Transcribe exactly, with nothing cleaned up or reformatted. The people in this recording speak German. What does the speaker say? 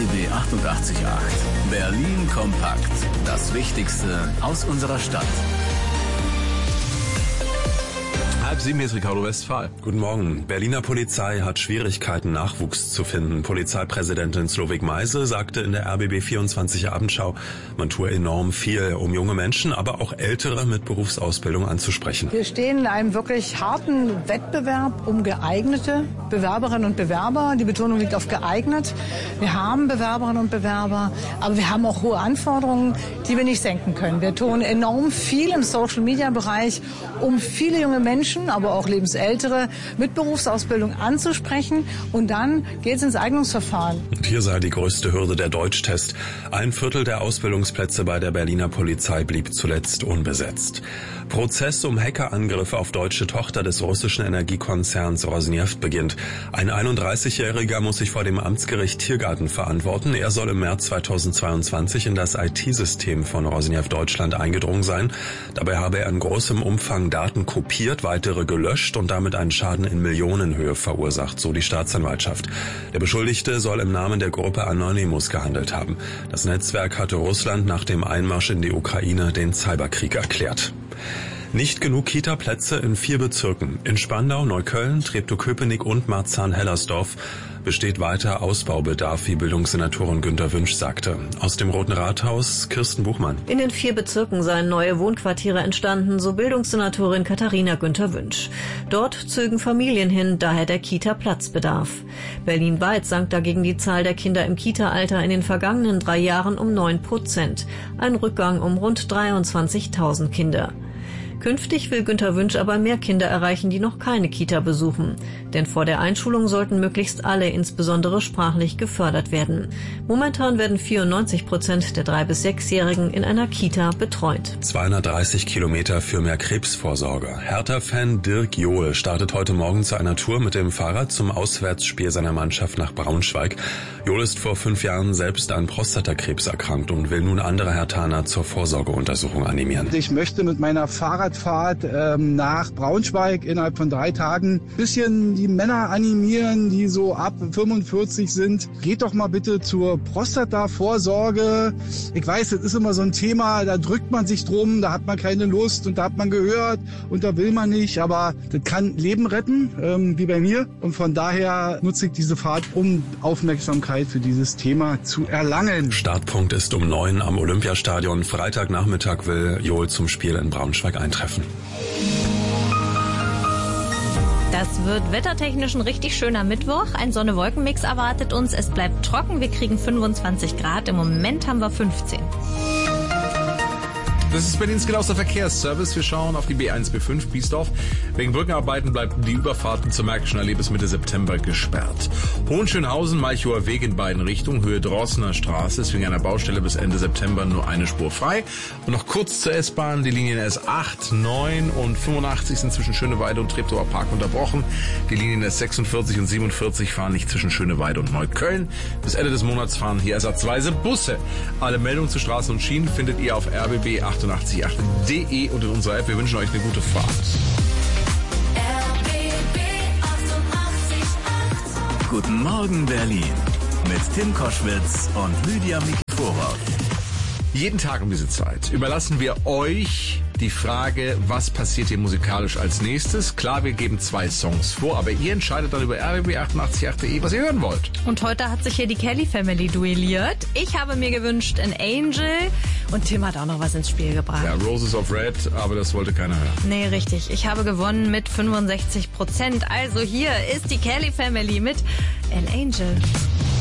B achtundachtzig Komma acht. Berlin kompakt. Das Wichtigste aus unserer Stadt. Halb sieben, hier ist Ricardo Westphal. Guten Morgen. Berliner Polizei hat Schwierigkeiten, Nachwuchs zu finden. Polizeipräsidentin Slowik Meise sagte in der R B B vierundzwanzig Abendschau, man tue enorm viel, um junge Menschen, aber auch Ältere mit Berufsausbildung anzusprechen. Wir stehen in einem wirklich harten Wettbewerb um geeignete Bewerberinnen und Bewerber. Die Betonung liegt auf geeignet. Wir haben Bewerberinnen und Bewerber, aber wir haben auch hohe Anforderungen, die wir nicht senken können. Wir tun enorm viel im Social-Media-Bereich, um viele junge Menschen, aber auch Lebensältere mit Berufsausbildung anzusprechen. Und dann geht es ins Eignungsverfahren. Und hier sei die größte Hürde der Deutschtest. Ein Viertel der Ausbildungsplätze bei der Berliner Polizei blieb zuletzt unbesetzt. Prozess um Hackerangriff auf deutsche Tochter des russischen Energiekonzerns Rosneft beginnt. Ein einunddreißigjähriger muss sich vor dem Amtsgericht Tiergarten verantworten. Er soll im März zweitausendzweiundzwanzig in das I T-System von Rosneft Deutschland eingedrungen sein. Dabei habe er in großem Umfang Daten kopiert, weitere gelöscht und damit einen Schaden in Millionenhöhe verursacht, so die Staatsanwaltschaft. Der Beschuldigte soll im Namen der Gruppe Anonymous gehandelt haben. Das Netzwerk hatte Russland nach dem Einmarsch in die Ukraine den Cyberkrieg erklärt. Nicht genug Kita-Plätze in vier Bezirken. In Spandau, Neukölln, Treptow-Köpenick und Marzahn-Hellersdorf besteht weiter Ausbaubedarf, wie Bildungssenatorin Günter Wünsch sagte. Aus dem Roten Rathaus, Kirsten Buchmann. In den vier Bezirken seien neue Wohnquartiere entstanden, so Bildungssenatorin Katharina Günther Wünsch. Dort zögen Familien hin, daher der Kita-Platzbedarf. Berlin-weit sank dagegen die Zahl der Kinder im Kita-Alter in den vergangenen drei Jahren um neun Prozent. Ein Rückgang um rund dreiundzwanzigtausend Kinder. Künftig will Günter Wünsch aber mehr Kinder erreichen, die noch keine Kita besuchen. Denn vor der Einschulung sollten möglichst alle, insbesondere sprachlich, gefördert werden. Momentan werden vierundneunzig Prozent der drei- bis sechsjährigen in einer Kita betreut. zweihundertdreißig Kilometer für mehr Krebsvorsorge. Hertha-Fan Dirk Johl startet heute Morgen zu einer Tour mit dem Fahrrad zum Auswärtsspiel seiner Mannschaft nach Braunschweig. Johl ist vor fünf Jahren selbst an Prostatakrebs erkrankt und will nun andere Herthaner zur Vorsorgeuntersuchung animieren. Ich möchte mit meiner Fahrradfahrt ähm, nach Braunschweig innerhalb von drei Tagen ein bisschen die Männer animieren, die so ab fünfundvierzig sind. Geht doch mal bitte zur Prostata-Vorsorge. Ich weiß, das ist immer so ein Thema, da drückt man sich drum, da hat man keine Lust und da hat man gehört und da will man nicht. Aber das kann Leben retten, ähm, wie bei mir. Und von daher nutze ich diese Fahrt, um Aufmerksamkeit für dieses Thema zu erlangen. Startpunkt ist um neun am Olympiastadion. Freitagnachmittag will Johl zum Spiel in Braunschweig eintreffen. Das wird wettertechnisch ein richtig schöner Mittwoch. Ein Sonne-Wolken-Mix erwartet uns. Es bleibt trocken. Wir kriegen fünfundzwanzig Grad. Im Moment haben wir fünfzehn. Das ist Berlins genauester Verkehrsservice. Wir schauen auf die B eins B fünf Biesdorf. Wegen Brückenarbeiten bleiben die Überfahrten zur Märkischen Allee bis Mitte September gesperrt. Hohenschönhausen, Malchower Weg in beiden Richtungen, Höhe Drossener Straße ist wegen einer Baustelle bis Ende September nur eine Spur frei. Und noch kurz zur S-Bahn. Die Linien S acht, neun und fünfundachtzig sind zwischen Schöneweide und Treptower Park unterbrochen. Die Linien S sechsundvierzig und siebenundvierzig fahren nicht zwischen Schöneweide und Neukölln. Bis Ende des Monats fahren hier ersatzweise Busse. Alle Meldungen zu Straßen und Schienen findet ihr auf r b b achtundachtzig Punkt acht punkt d e und in unserer App. Wir wünschen euch eine gute Fahrt. R B B achtundachtzig Komma acht. Guten Morgen Berlin mit Tim Koschwitz und Lydia Mikiforow. Jeden Tag um diese Zeit überlassen wir euch die Frage, was passiert hier musikalisch als nächstes. Klar, wir geben zwei Songs vor, aber ihr entscheidet dann über r b b achtundachtzig Komma acht punkt d e, was ihr hören wollt. Und heute hat sich hier die Kelly Family duelliert. Ich habe mir gewünscht An Angel und Tim hat auch noch was ins Spiel gebracht. Ja, Roses of Red, aber das wollte keiner hören. Nee, richtig. Ich habe gewonnen mit fünfundsechzig Prozent. Also hier ist die Kelly Family mit An Angel.